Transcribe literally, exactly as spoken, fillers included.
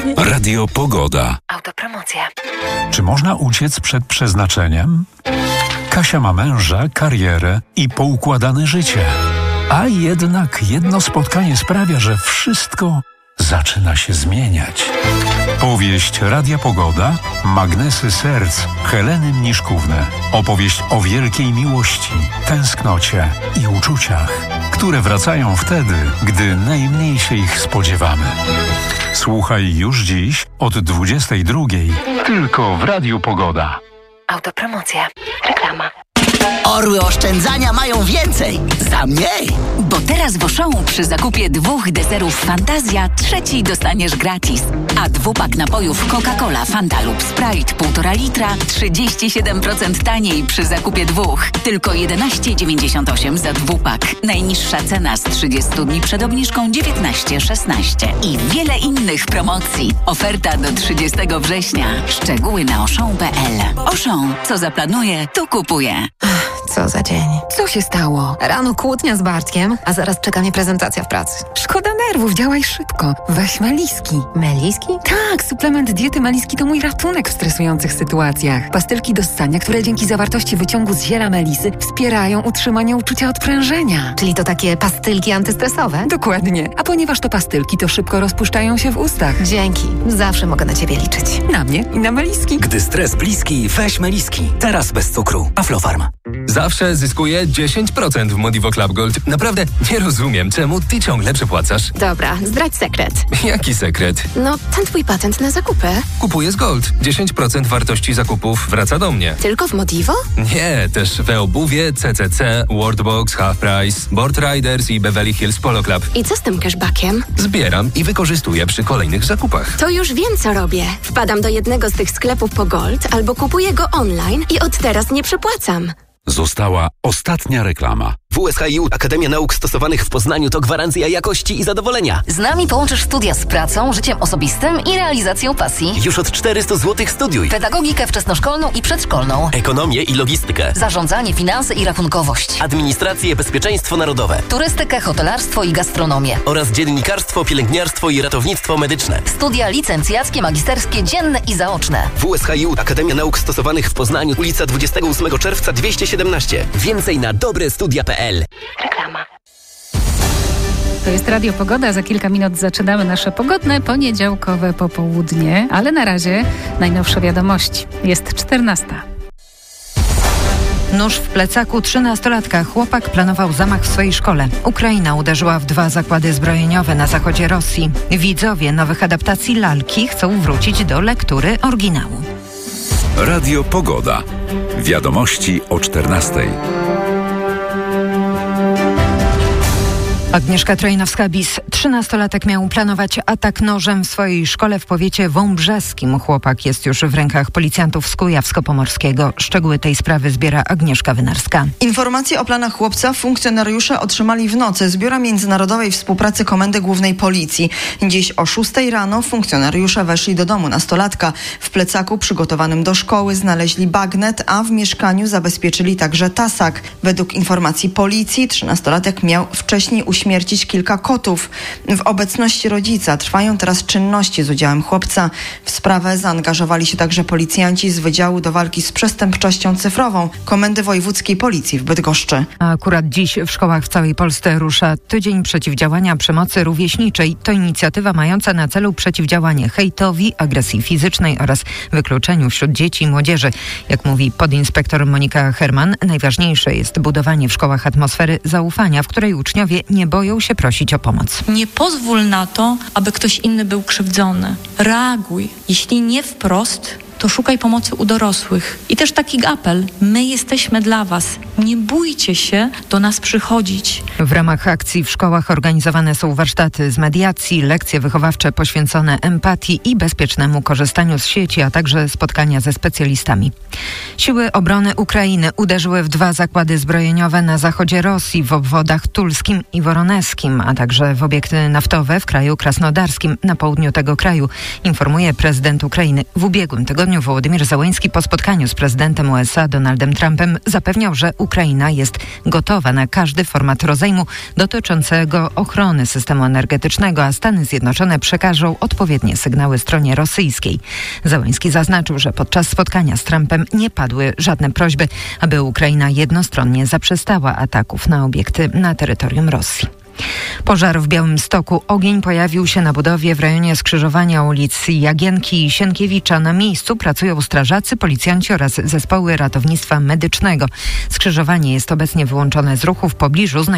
Radio Pogoda. Autopromocja. Czy można uciec przed przeznaczeniem? Kasia ma męża, karierę i poukładane życie. A jednak jedno spotkanie sprawia, że wszystko zaczyna się zmieniać. Powieść Radia Pogoda, Magnesy Serc, Heleny Mniszkówny. Opowieść o wielkiej miłości, tęsknocie i uczuciach, które wracają wtedy, gdy najmniej się ich spodziewamy. Słuchaj już dziś od dwudziestej drugiej tylko w Radiu Pogoda. Autopromocja. Reklama. Orły oszczędzania mają więcej za mniej. Bo teraz w Auchan przy zakupie dwóch deserów Fantazja trzeci dostaniesz gratis. A dwupak napojów Coca-Cola, Fanta lub Sprite półtora litra trzydzieści siedem procent taniej przy zakupie dwóch. Tylko jedenaście dziewięćdziesiąt osiem za dwupak. Najniższa cena z trzydziestu dni przed obniżką dziewiętnaście szesnaście. I wiele innych promocji. Oferta do trzydziestego września. Szczegóły na auchan kropka p l. Auchan, co zaplanuje, to kupuje. Co za dzień. Co się stało? Rano kłótnia z Bartkiem, a zaraz czeka mnie prezentacja w pracy. Szkoda nerwów, działaj szybko. Weź Meliski. Meliski? Tak, suplement diety Meliski to mój ratunek w stresujących sytuacjach. Pastylki do ssania, które dzięki zawartości wyciągu z ziela melisy wspierają utrzymanie uczucia odprężenia. Czyli to takie pastylki antystresowe? Dokładnie. A ponieważ to pastylki, to szybko rozpuszczają się w ustach. Dzięki. Zawsze mogę na ciebie liczyć. Na mnie i na Meliski. Gdy stres bliski, weź Meliski. Teraz bez cukru. Aflofarm. Zawsze zyskuję dziesięć procent w Modivo Club Gold. Naprawdę nie rozumiem, czemu ty ciągle przepłacasz. Dobra, zdradź sekret. Jaki sekret? No, ten twój patent na zakupy. Kupuję z Gold. dziesięć procent wartości zakupów wraca do mnie. Tylko w Modivo? Nie, też we obuwie, C C C, Worldbox, Half Price, Board Riders i Beverly Hills Polo Club. I co z tym cashbackiem? Zbieram i wykorzystuję przy kolejnych zakupach. To już wiem, co robię. Wpadam do jednego z tych sklepów po Gold albo kupuję go online i od teraz nie przepłacam. Została ostatnia reklama. W U S H I U Akademia Nauk Stosowanych w Poznaniu to gwarancja jakości i zadowolenia. Z nami połączysz studia z pracą, życiem osobistym i realizacją pasji. Już od czterysta złotych studiuj. Pedagogikę wczesnoszkolną i przedszkolną. Ekonomię i logistykę. Zarządzanie, finanse i rachunkowość. Administrację, bezpieczeństwo narodowe. Turystykę, hotelarstwo i gastronomię. Oraz dziennikarstwo, pielęgniarstwo i ratownictwo medyczne. Studia licencjackie, magisterskie, dzienne i zaoczne. W U S H I U Akademia Nauk Stosowanych w Poznaniu, ulica dwudziestego ósmego czerwca dwieście siedemnaście. Więcej na dobrestudia kropka p l. Reklama. To jest Radio Pogoda. Za kilka minut zaczynamy nasze pogodne, poniedziałkowe popołudnie. Ale na razie najnowsze wiadomości. Jest czternasta. Nóż w plecaku trzynastolatka. Chłopak planował zamach w swojej szkole. Ukraina uderzyła w dwa zakłady zbrojeniowe na zachodzie Rosji. Widzowie nowych adaptacji lalki chcą wrócić do lektury oryginału. Radio Pogoda. Wiadomości o czternastej. Agnieszka Trojnowska-Bis. Trzynastolatek miał planować atak nożem w swojej szkole w powiecie wąbrzeskim. Chłopak jest już w rękach policjantów z Kujawsko-Pomorskiego. Szczegóły tej sprawy zbiera Agnieszka Wynarska. Informacje o planach chłopca funkcjonariusze otrzymali w nocy z Biura Międzynarodowej Współpracy Komendy Głównej Policji. Dziś o szóstej rano funkcjonariusze weszli do domu nastolatka. W plecaku przygotowanym do szkoły znaleźli bagnet, a w mieszkaniu zabezpieczyli także tasak. Według informacji policji trzynastolatek miał wcześniej uśmiercić kilka kotów. W obecności rodzica trwają teraz czynności z udziałem chłopca. W sprawę zaangażowali się także policjanci z Wydziału do Walki z Przestępczością Cyfrową Komendy Wojewódzkiej Policji w Bydgoszczy. A akurat dziś w szkołach w całej Polsce rusza Tydzień Przeciwdziałania Przemocy Rówieśniczej. To inicjatywa mająca na celu przeciwdziałanie hejtowi, agresji fizycznej oraz wykluczeniu wśród dzieci i młodzieży. Jak mówi podinspektor Monika Herman, najważniejsze jest budowanie w szkołach atmosfery zaufania, w której uczniowie nie boją się prosić o pomoc. Nie pozwól na to, aby ktoś inny był krzywdzony. Reaguj. Jeśli nie wprost, to szukaj pomocy u dorosłych. I też taki apel. My jesteśmy dla Was. Nie bójcie się do nas przychodzić. W ramach akcji w szkołach organizowane są warsztaty z mediacji, lekcje wychowawcze poświęcone empatii i bezpiecznemu korzystaniu z sieci, a także spotkania ze specjalistami. Siły obrony Ukrainy uderzyły w dwa zakłady zbrojeniowe na zachodzie Rosji, w obwodach tulskim i woroneskim, a także w obiekty naftowe w kraju krasnodarskim na południu tego kraju, informuje prezydent Ukrainy. W ubiegłym tygodniu tygodniu Wołodymyr Zełenski po spotkaniu z prezydentem U S A Donaldem Trumpem zapewniał, że Ukraina jest gotowa na każdy format rozejmu dotyczącego ochrony systemu energetycznego, a Stany Zjednoczone przekażą odpowiednie sygnały stronie rosyjskiej. Zełenski zaznaczył, że podczas spotkania z Trumpem nie padły żadne prośby, aby Ukraina jednostronnie zaprzestała ataków na obiekty na terytorium Rosji. Pożar w Białymstoku. Ogień pojawił się na budowie w rejonie skrzyżowania ulic Jagienki i Sienkiewicza. Na miejscu pracują strażacy, policjanci oraz zespoły ratownictwa medycznego. Skrzyżowanie jest obecnie wyłączone z ruchu. W pobliżu